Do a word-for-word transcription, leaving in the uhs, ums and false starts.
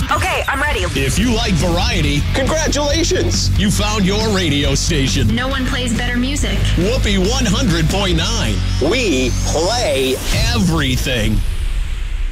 Okay, I'm ready. If you like variety, congratulations. You found your radio station. No one plays better music. Whoopee one hundred point nine. We play everything.